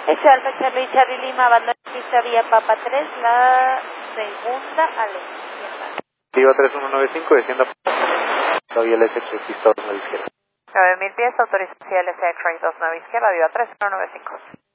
Echo Alfa Charlie Charlie Lima, abandona pista vía Papa 3, la segunda a la izquierda. Viva 3195, descienda la vía LSX, pista 2 a la izquierda. 9000 pies, autorización LSX 29 izquierda, Viva 3195.